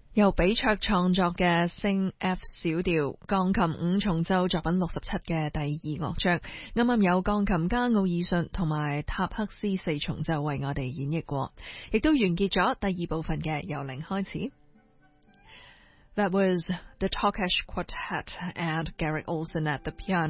由比卓創作嘅升 F 小調鋼琴五重奏作品67嘅第二樂章，啱啱有鋼琴家奧爾遜同埋塔克斯四重奏為我哋演繹過，亦都完結咗第二部分嘅由零開始。That was the Takesh Quartet and Garrick Olson at the piano.